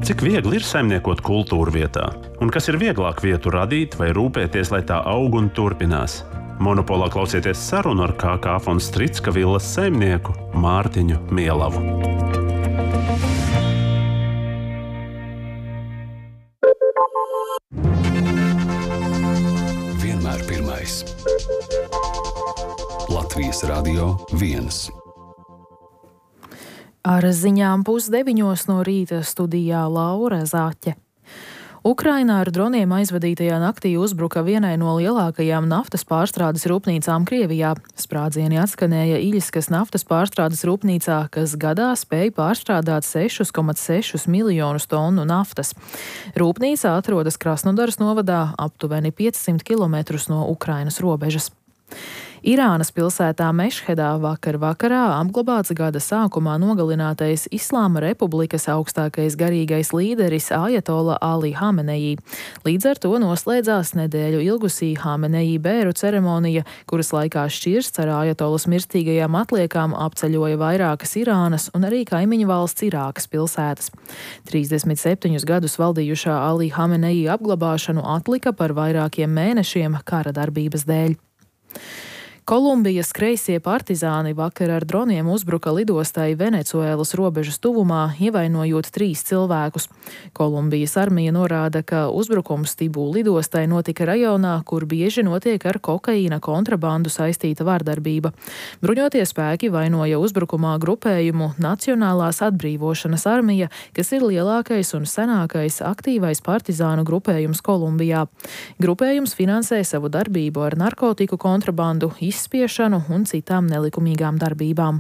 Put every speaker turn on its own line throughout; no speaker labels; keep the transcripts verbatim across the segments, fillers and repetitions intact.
Cik viegli ir saimniekot kultūra vietā? Un kas ir vieglāk vietu radīt vai rūpēties, lai tā aug un turpinās? Monopolā klausieties sarunu ar K K von Stritska villas saimnieku Mārtiņu Mielavu.
Vienmēr pirmais. Latvijas Radio viens.
Ar ziņām pusdeviņos no rīta studijā Laura Zaķe. Ukrainā ar droniem aizvadītajā naktī uzbruka vienai no lielākajām naftas pārstrādes rūpnīcām Krievijā. Sprādzieni atskanēja Iļiskas naftas pārstrādes rūpnīcā, kas gadā spēja pārstrādāt sešus komats sešus miljonus tonu naftas. Rūpnīca atrodas Krasnodaras novadā, aptuveni piecsimt kilometrus no Ukrainas robežas. Irānas pilsētā Mešhedā vakar vakarā apglabāts gada sākumā nogalinātais Islāma Republikas augstākais garīgais līderis Ajatola Ali Hameneji. Līdz ar to noslēdzās nedēļu ilgusī Hameneji bēru ceremonija, kuras laikā šķirsts ar Ajatolas mirstīgajām atliekām apceļoja vairākas Irānas un arī kaimiņu valsts Irākas pilsētas. trīsdesmit septiņus gadus valdījušā Ali Hameneji apglabāšanu atlika par vairākiem mēnešiem kara darbības dēļ. Kolumbijas kreisie partizāni vakar ar droniem uzbruka lidostai Venecuēlas robežas tuvumā, ievainojot trīs cilvēkus. Kolumbijas armija norāda, ka uzbrukums Tibū lidostai notika rajonā, kur bieži notiek ar kokaīna kontrabandu saistīta vardarbība. Bruņotie spēki vainoja uzbrukumā grupējumu Nacionālās atbrīvošanas armija, kas ir lielākais un senākais aktīvais partizānu grupējums Kolumbijā. Grupējums finansē savu darbību ar narkotiku kontrabandu, izspiešanu un citām nelikumīgām darbībām.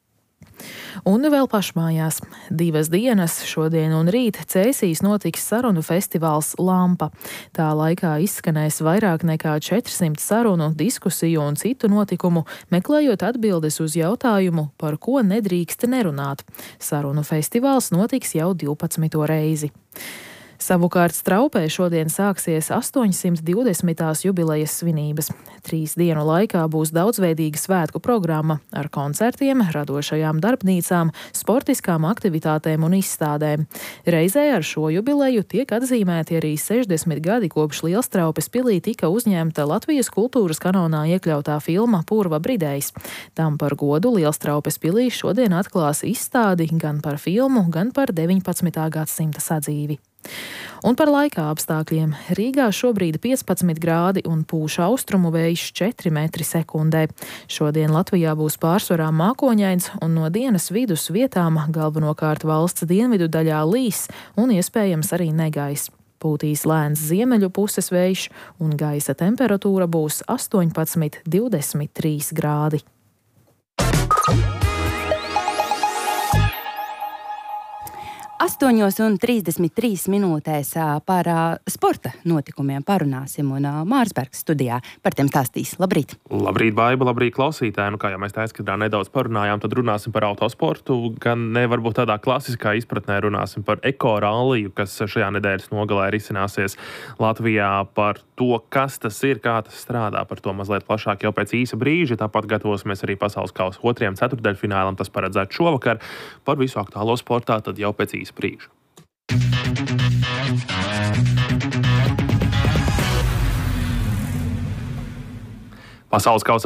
Un vēl pašmājās. Divas dienas, šodien un rīt, Cēsīs notiks sarunu festivāls Lampa. Tā laikā izskanēs vairāk nekā četrsimt sarunu, diskusiju un citu notikumu, meklējot atbildes uz jautājumu, par ko nedrīkst nerunāt. Sarunu festivāls notiks jau divpadsmito reizi. Savukārt Straupē šodien sāksies astoņsimt divdesmitās jubilejas svinības. Trīs dienu laikā būs daudzveidīga svētku programma ar koncertiem, radošajām darbnīcām, sportiskām aktivitātēm un izstādēm. Reizē ar šo jubileju tiek atzīmēti arī sešdesmit gadi, kopš Lielstraupes pilī tika uzņemta Latvijas kultūras kanonā iekļautā filma Purva Bridējs. Tam par godu Lielstraupes pilī šodien atklās izstādi gan par filmu, gan par deviņpadsmitā gadsimta sadzīvi. Un par laika apstākļiem. Rīgā šobrīd piecpadsmit grādi un pūš austrumu vējš četri metri sekundē. Šodien Latvijā būs pārsvarā mākoņains un no dienas vidus vietām galvenokārt valsts dienvidu daļā līs un iespējams arī negaiss. Pūtīs lēns ziemeļu puses vējš un gaisa temperatūra būs astoņpadsmit līdz divdesmit trīs grādi.
astoņos un trīsdesmit trīs minūtēs par sporta notikumiem parunāsim, un Māris Bergs studijā par tiem stāstīs. Labrīt!
Labrīt, Baiba, labrīt, klausītāji! Nu, kā jau mēs tā aizskatā nedaudz parunājām, tad runāsim par autosportu, gan ne varbūt tādā klasiskā izpratnē runāsim par ekoralliju, kas šajā nedēļas nogalē risināsies Latvijā, par to, kas tas ir, kā tas strādā, par to mazliet plašāk jau pēc īsa brīža. Tāpat gatavosimies arī pasaules kausa otrajam ceturtdaļfinālam, tas paredzēts šovakar. Par visu aktuālo sportā tad jau pēc īsa brīžu. Pasaules kausa